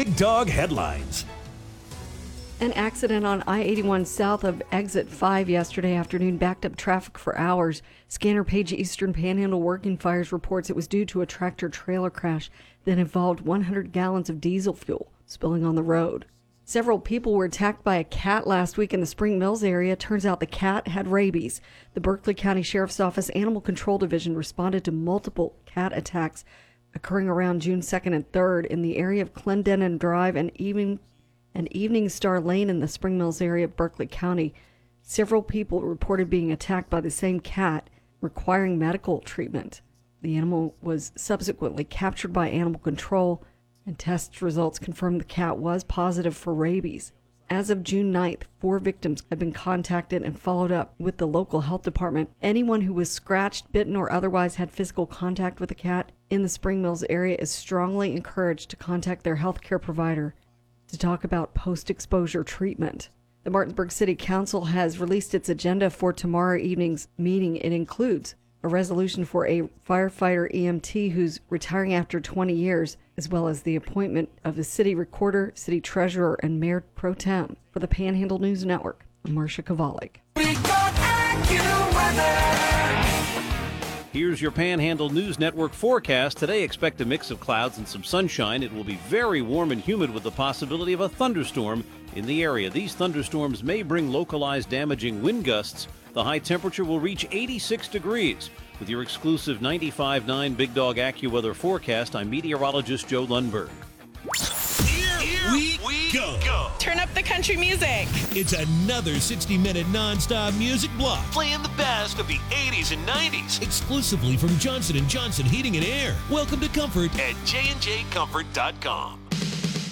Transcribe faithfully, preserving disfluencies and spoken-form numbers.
Big Dog Headlines. An accident on I eighty-one south of Exit five yesterday afternoon backed up traffic for hours. Scanner Page Eastern Panhandle Working Fires reports it was due to a tractor-trailer crash that involved one hundred gallons of diesel fuel spilling on the road. Several people were attacked by a cat last week in the Spring Mills area. Turns out the cat had rabies. The Berkeley County Sheriff's Office Animal Control Division responded to multiple cat attacks occurring around June second and third in the area of Clendenin Drive and Evening and Evening Star Lane in the Spring Mills area of Berkeley County. Several people reported being attacked by the same cat, requiring medical treatment. The animal was subsequently captured by animal control, and test results confirmed the cat was positive for rabies. As of June ninth, four victims have been contacted and followed up with the local health department. Anyone who was scratched, bitten, or otherwise had physical contact with a cat in the Spring Mills area is strongly encouraged to contact their health care provider to talk about post-exposure treatment. The Martinsburg City Council has released its agenda for tomorrow evening's meeting. It includes a resolution for a firefighter E M T who's retiring after twenty years, as well as the appointment of the city recorder, city treasurer, and mayor pro tem. For the Panhandle News Network, I'm Marcia Kovalik. Here's your Panhandle News Network forecast. Today, expect a mix of clouds and some sunshine. It will be very warm and humid with the possibility of a thunderstorm in the area. These thunderstorms may bring localized damaging wind gusts. The high temperature will reach eighty-six degrees. With your exclusive ninety-five point nine Big Dog AccuWeather forecast, I'm meteorologist Joe Lundberg. Here, Here we, we go. go. Turn up the country music. It's another sixty minute nonstop music block. Playing the best of the eighties and nineties. Exclusively from Johnson and Johnson Heating and Air. Welcome to Comfort at J and J Comfort dot com.